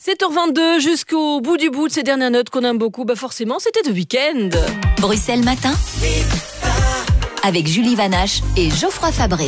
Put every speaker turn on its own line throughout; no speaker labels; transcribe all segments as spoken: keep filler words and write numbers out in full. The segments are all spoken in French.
sept heures vingt-deux, jusqu'au bout du bout de ces dernières notes qu'on aime beaucoup, bah forcément, c'était The Weeknd.
Bruxelles Matin, avec Julie Vanache et Geoffroy Fabré.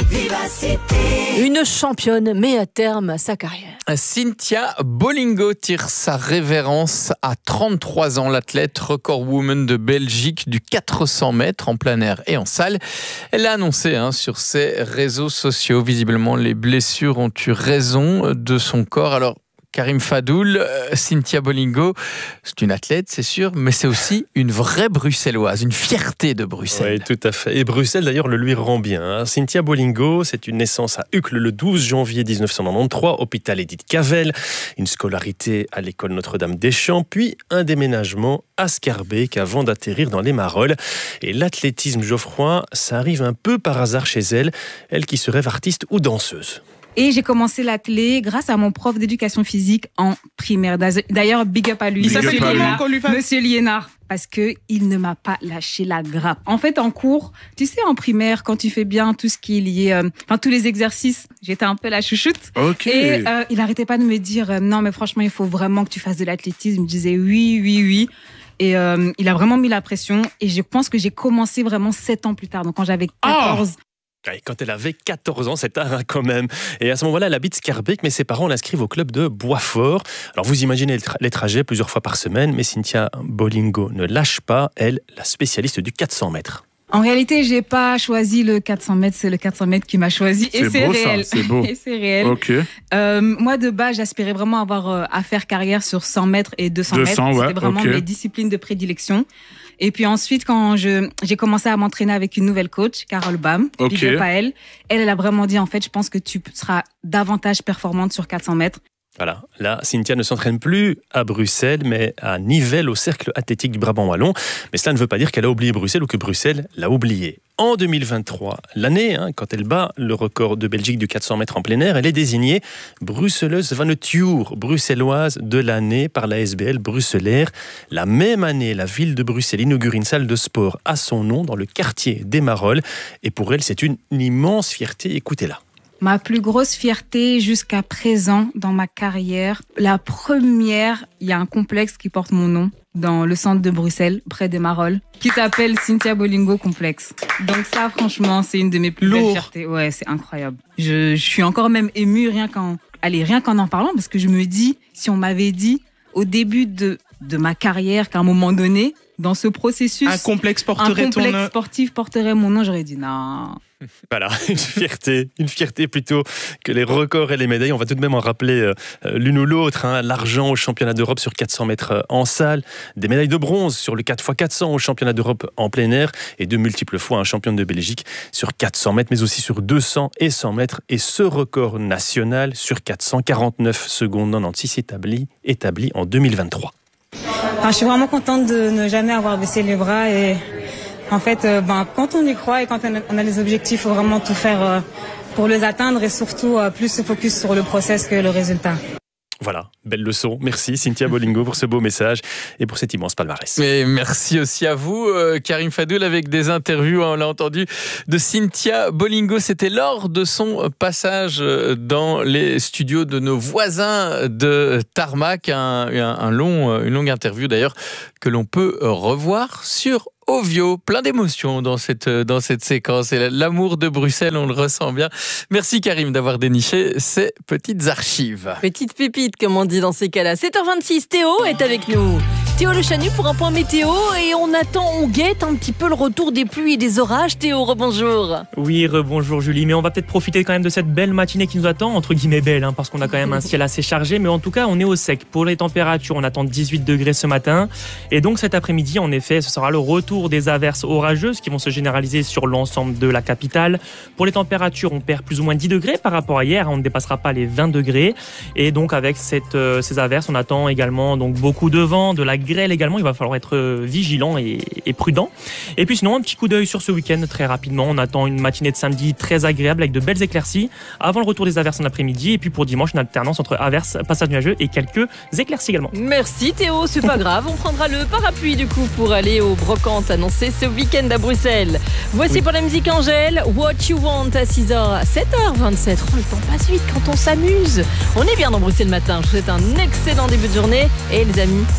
Une championne met à terme à sa carrière.
Cynthia Bolingo tire sa révérence à trente-trois ans. L'athlète record woman de Belgique du quatre cents mètres en plein air et en salle. Elle l'a annoncé hein, sur ses réseaux sociaux. Visiblement, les blessures ont eu raison de son corps. Alors, Karim Fadoul, euh, Cynthia Bolingo, c'est une athlète, c'est sûr, mais c'est aussi une vraie bruxelloise, une fierté de Bruxelles.
Oui, tout à fait. Et Bruxelles, d'ailleurs, le lui rend bien. Hein. Cynthia Bolingo, c'est une naissance à Uccle le douze janvier dix-neuf cent quatre-vingt-treize, hôpital Edith Cavell, une scolarité à l'école Notre-Dame-des-Champs, puis un déménagement à Scarbeck avant d'atterrir dans les Marolles. Et l'athlétisme, Geoffroy, ça arrive un peu par hasard chez elle, elle qui se rêve artiste ou danseuse.
Et j'ai commencé l'athlé grâce à mon prof d'éducation physique en primaire. D'ailleurs, big up à lui,
Big
Monsieur
up à
Liénard,
lui.
Monsieur Liénard, parce que il ne m'a pas lâché la grappe. En fait, en cours, tu sais, en primaire, quand tu fais bien tout ce qui est lié, euh, enfin tous les exercices, j'étais un peu la chouchoute.
Ok.
Et euh, il arrêtait pas de me dire, euh, non, mais franchement, il faut vraiment que tu fasses de l'athlétisme. Il me disait oui, oui, oui. Et euh, il a vraiment mis la pression. Et je pense que j'ai commencé vraiment sept ans plus tard. Donc quand j'avais quatorze.
Oh Quand elle avait quatorze ans, c'est tard hein, quand même. Et à ce moment-là, elle habite Scarbeck, mais ses parents l'inscrivent au club de Boisfort. Alors vous imaginez les, tra- les trajets plusieurs fois par semaine, mais Cynthia Bolingo ne lâche pas, elle, la spécialiste du quatre cents mètres.
En réalité, j'ai pas choisi le quatre cents mètres, c'est le quatre cents mètres qui m'a choisi. Et
C'est
c'est
beau, ça,
réel.
c'est beau.
Et c'est réel.
Ok.
Euh, moi, de base, j'aspirais vraiment avoir euh, à faire carrière sur cent mètres et deux cents
deux
mètres.
cents, ouais,
C'était vraiment
ok.
mes disciplines de prédilection. Et puis ensuite, quand je, j'ai commencé à m'entraîner avec une nouvelle coach, Carole Bam,
Ok.
big up à elle, elle, elle a vraiment dit, en fait, je pense que tu seras davantage performante sur quatre cents mètres.
Voilà, là, Cynthia ne s'entraîne plus à Bruxelles, mais à Nivelles, au cercle athlétique du Brabant Wallon. Mais cela ne veut pas dire qu'elle a oublié Bruxelles ou que Bruxelles l'a oubliée. En deux mille vingt-trois, l'année, hein, quand elle bat le record de Belgique du quatre cents mètres en plein air, elle est désignée Bruxelleuse van het jaar, bruxelloise de l'année par la S B L Bruxellaire. La même année, la ville de Bruxelles inaugure une salle de sport à son nom dans le quartier des Marolles. Et pour elle, c'est une immense fierté. Écoutez-la.
Ma plus grosse fierté jusqu'à présent dans ma carrière, la première, il y a un complexe qui porte mon nom dans le centre de Bruxelles, près des Marolles, qui s'appelle Cynthia Bolingo Complexe. Donc ça, franchement, c'est une de mes plus
Lourd.
belles fiertés. Ouais, c'est incroyable. Je, je suis encore même émue rien qu'en, allez, rien qu'en en parlant, parce que je me dis, si on m'avait dit au début de, de ma carrière qu'à un moment donné, dans ce processus,
Un complexe
un
porterait ton
complexe
nom.
sportif porterait mon nom, j'aurais dit non.
Voilà, une fierté, une fierté plutôt que les records et les médailles. On va tout de même en rappeler euh, l'une ou l'autre. Hein. L'argent au championnat d'Europe sur quatre cents mètres en salle, des médailles de bronze sur le quatre fois quatre cents au championnat d'Europe en plein air et de multiples fois un championne de Belgique sur quatre cents mètres, mais aussi sur deux cents et cent mètres. Et ce record national sur quatre cents, quarante-neuf secondes quatre-vingt-seize établi, établi en deux mille vingt-trois.
Enfin, je suis vraiment contente de ne jamais avoir baissé les bras et en fait, euh, ben, quand on y croit et quand on a, on a les objectifs, il faut vraiment tout faire euh, pour les atteindre et surtout euh, plus se focus sur le process que le résultat.
Voilà, belle leçon. Merci Cynthia Bolingo pour ce beau message et pour cet immense palmarès.
Et merci aussi à vous, euh, Karim Fadoul, avec des interviews, on l'a entendu, de Cynthia Bolingo. C'était lors de son passage dans les studios de nos voisins de Tarmac, un, un, un long, une longue interview d'ailleurs que l'on peut revoir sur Ovio. Plein d'émotions dans cette, dans cette séquence. Et l'amour de Bruxelles, on le ressent bien. Merci Karim d'avoir déniché ces petites archives.
Petite pépite, comme on dit dans ces cas-là. sept heures vingt-six, Théo est avec nous. Théo Le Chanu pour un point météo. Et on attend, on guette un petit peu le retour des pluies et des orages. Théo, rebonjour.
Oui, rebonjour Julie. Mais on va peut-être profiter quand même de cette belle matinée qui nous attend, entre guillemets belle, hein, parce qu'on a quand même un ciel assez chargé. Mais en tout cas, on est au sec. Pour les températures, on attend dix-huit degrés ce matin. Et donc cet après-midi, en effet, ce sera le retour des averses orageuses qui vont se généraliser sur l'ensemble de la capitale. Pour les températures, on perd plus ou moins dix degrés par rapport à hier. On ne dépassera pas les vingt degrés. Et donc avec cette, euh, ces averses, on attend également donc beaucoup de vent, de la grêle également, il va falloir être vigilant et, et prudent. Et puis sinon, un petit coup d'œil sur ce week-end très rapidement. On attend une matinée de samedi très agréable avec de belles éclaircies avant le retour des averses en après-midi. Et puis pour dimanche, une alternance entre averses, passages nuageux et quelques éclaircies également.
Merci Théo, c'est pas grave, on prendra le parapluie du coup pour aller au brocante annoncé ce week-end à Bruxelles. Voici oui. pour la musique Angèle, What You Want à six heures, sept heures vingt-sept. Oh, le temps passe vite quand on s'amuse. On est bien dans Bruxelles matin. Je vous souhaite un excellent début de journée et les amis,